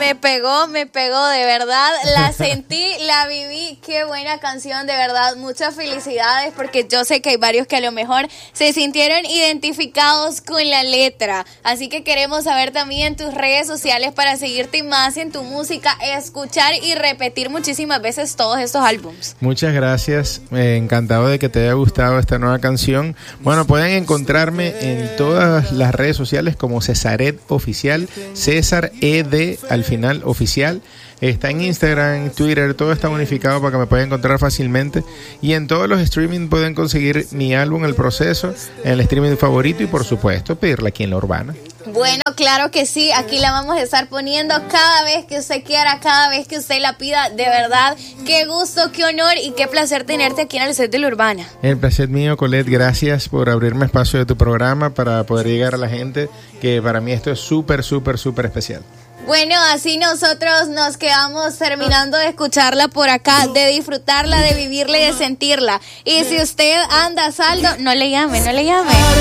me pegó, de verdad, la sentí, la viví, qué buena canción, de verdad, muchas felicidades, porque yo sé que hay varios que a lo mejor se sintieron identificados con la letra, así que queremos saber también tus redes sociales para seguirte más en tu música, escuchar y repetir muchísimas veces todos estos álbumes. Muchas gracias, encantado de que te haya gustado esta nueva canción. Bueno, pueden encontrarme en todas las redes sociales como Cesaret Oficial, César ED al final oficial. Está en Instagram, Twitter, todo está unificado para que me puedan encontrar fácilmente. Y en todos los streaming pueden conseguir mi álbum El Proceso, en el streaming favorito y por supuesto pedirla aquí en La Urbana. Bueno, claro que sí, aquí la vamos a estar poniendo cada vez que usted quiera, cada vez que usted la pida, de verdad, qué gusto, qué honor y qué placer tenerte aquí en el set de La Urbana. El placer mío, Colette, gracias por abrirme espacio de tu programa para poder llegar a la gente, que para mí esto es súper especial. Bueno, así nosotros nos quedamos terminando de escucharla por acá, de disfrutarla, de vivirla y de sentirla. Y si usted anda a saldo, no le llame.